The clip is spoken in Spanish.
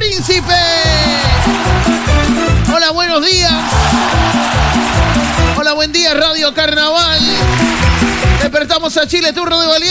Príncipe. Hola, buenos días. Hola, buen día, Radio Carnaval. Despertamos a Chile, turno de valiente.